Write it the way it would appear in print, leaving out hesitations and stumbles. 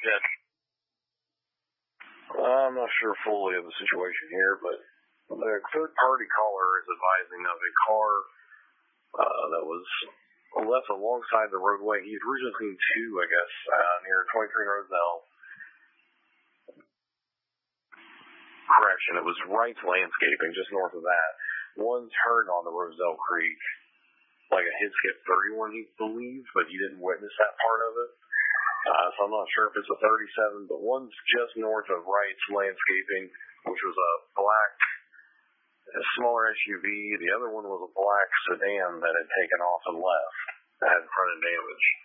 dead. I'm not sure fully of the situation here, but the third-party caller is advising of a car that was left alongside the roadway. He's originally seen two, I guess, near 23 Roselle. Correction, it was Wright's Landscaping, just north of that. One turned on the Roselle Creek, like a hit-skip 31, he believes, but he didn't witness that part of it. So I'm not sure if it's a 37, but one's just north of Wright's Landscaping, which was a black, smaller SUV. The other one was a black sedan that had taken off and left, that had front end damage.